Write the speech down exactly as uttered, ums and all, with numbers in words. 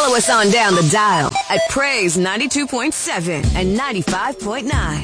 Follow us on down the dial at Praise ninety-two point seven and ninety-five point nine.